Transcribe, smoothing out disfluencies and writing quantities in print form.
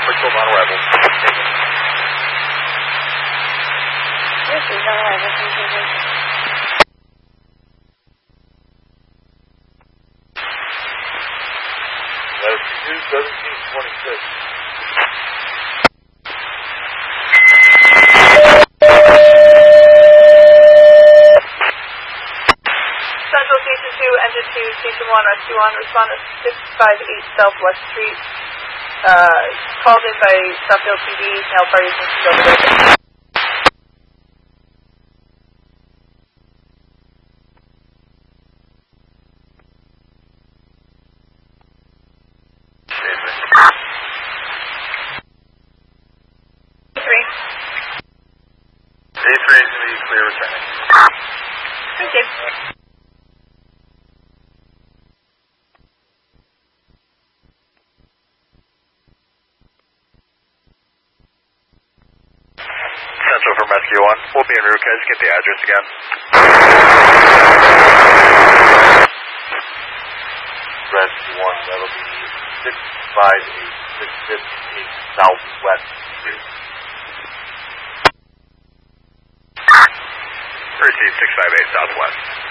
Bristol non-arrival. This is non-arrival. Latitude 1726. Central Station 2, Engine 2, Station 1, Rescue 1, respond to 658 Southwest Street. Called in by Suffield PD, now parties in Silver. A3 is going to be clear returning. Thank you. Central from Rescue 1. We'll be en route. Can I just get the address again? Rescue 1, that'll be 658 Southwest Street. Receive 658 Southwest.